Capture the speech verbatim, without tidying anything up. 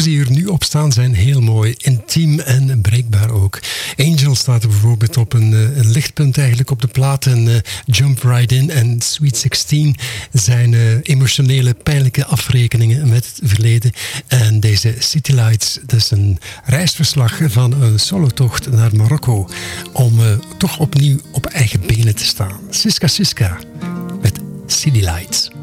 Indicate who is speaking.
Speaker 1: die er nu op staan zijn heel mooi, intiem en breekbaar ook. Angel staat er bijvoorbeeld op een, een lichtpunt eigenlijk op de plaat. En uh, Jump Right In en Sweet sixteen zijn uh, emotionele, pijnlijke afrekeningen met het verleden. En deze City Lights, dat is een reisverslag van een solotocht naar Marokko om uh, toch opnieuw op eigen benen te staan. Siska Siska met City Lights.